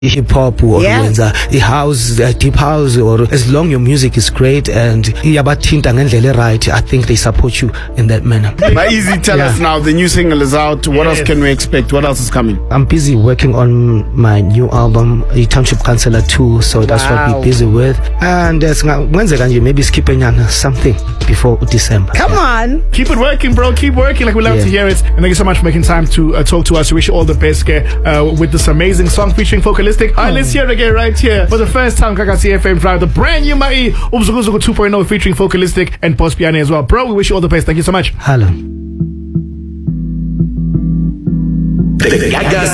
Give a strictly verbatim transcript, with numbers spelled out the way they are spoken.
hip hop or Yeah. wenza i-house, uh, deep house, or as long your music is great and iyabathinta ngendlela right, I think they support you in that manner. But Easy, tell Yeah. us now, the new single is out. What else can we expect? What else is coming? I'm busy working on my new album, The Township Councillor two, so that's what Wow. we're busy with. And uh, kwenzeka nje maybe skip nyana something before December. Come on. Keep it working, bro. Keep working. Like, we love Yeah. to hear it. And thank you so much for making time to uh, talk to us. We wish you all the best uh, with this amazing song featuring Focalistic. All right, let's hear it again right here. For the first time, Kakasi F M Drive, the brand new Mai Umzukuzuku two point oh featuring Focalistic and Boss Piani as well. Bro, we wish you all the best. Thank you so much. Hello.